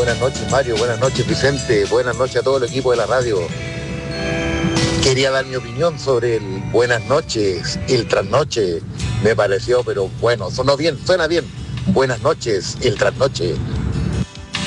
buenas noches Mario, buenas noches Vicente, buenas noches a todo el equipo de la radio. Quería dar mi opinión sobre el buenas noches, el trasnoche. Me pareció, pero bueno, suena bien. Buenas noches, el trasnoche.